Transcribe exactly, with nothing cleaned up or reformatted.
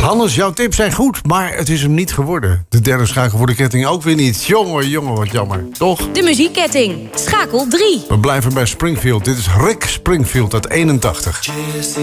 Hannes, jouw tips zijn goed, maar het is hem niet geworden. De derde schakel voor de ketting ook weer niet. Jongen, jongen, wat jammer. Toch? De muziekketting. Schakel drie. We blijven bij Springfield. Dit is Rick Springfield uit eenentachtig.